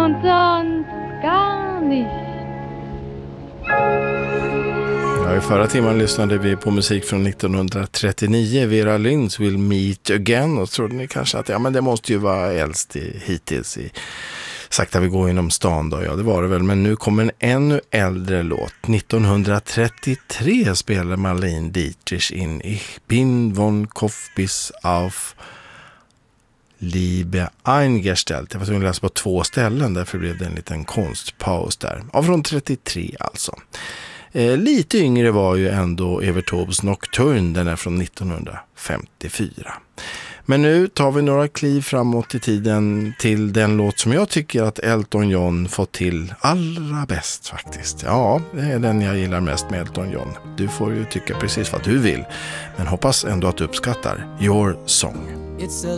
spontan gar nicht. Ja, i förra timmen lyssnade vi på musik från 1939, Vera Lynns Will Meet Again, och trodde ni kanske att men det måste ju vara äldst hittills i Sakta vi går genom stan då. Ja, det var det väl, men nu kommer en ännu äldre låt. 1933 spelade Marlene Dietrich in Ich bin von Kopf bis auf Liebe eingestellt. Jag var tvungen att läsa på 2 ställen, därför blev det en liten konstpaus där. Ja, från 33 alltså. Lite yngre var ju ändå Evert Taubes Nocturne, den är från 1954. Men nu tar vi några kliv framåt i tiden till den låt som jag tycker att Elton John fått till allra bäst faktiskt. Ja, det är den jag gillar mest med Elton John. Du får ju tycka precis vad du vill, men hoppas ändå att du uppskattar Your Song. It's a